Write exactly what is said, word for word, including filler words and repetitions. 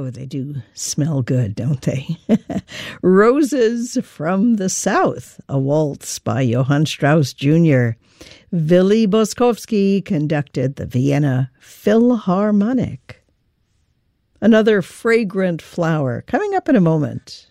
Oh, they do smell good, don't they? Roses from the South, a waltz by Johann Strauss Junior Willy Boskowski conducted the Vienna Philharmonic. Another fragrant flower coming up in a moment.